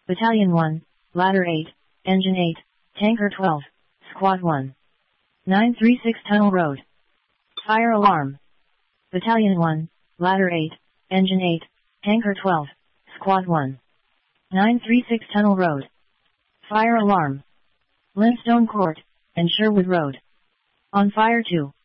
Battalion 1, Ladder 8, Engine 8, Tanker 12, Squad 1. 936 Tunnel Road. Fire alarm. Battalion 1, Ladder 8, Engine 8, Tanker 12, Squad 1. 936 Tunnel Road. Fire alarm. Linstone Court, and Sherwood Road. On fire 2.